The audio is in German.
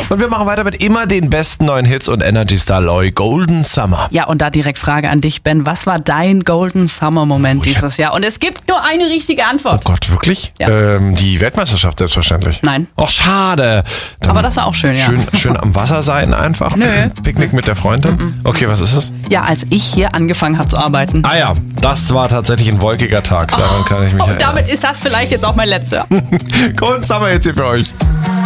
Und wir machen weiter mit immer den besten neuen Hits und Energy Star Loy, Golden Summer. Ja, und da direkt Frage an dich, Ben. Was war dein Golden Summer Moment dieses Jahr? Und es gibt nur eine richtige Antwort. Oh Gott, wirklich? Ja. Die Weltmeisterschaft selbstverständlich. Nein. Och, schade. Dann Aber das war auch schön, ja. Schön am Wasser sein einfach. Nö. Picknick mit der Freundin. Okay, was ist es? Ja, als ich hier angefangen habe zu arbeiten. Ah ja, das war tatsächlich ein wolkiger Tag. Daran kann ich mich Und erinnern. damit ist das vielleicht jetzt auch mein letzter. Golden Summer jetzt hier für euch.